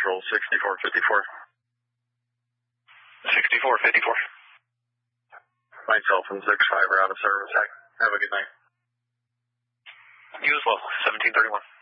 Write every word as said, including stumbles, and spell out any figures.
Central, sixty-four fifty-four. sixty-four fifty-four. Myself and six five are out of service. Have a good night. You as well, seventeen thirty-one.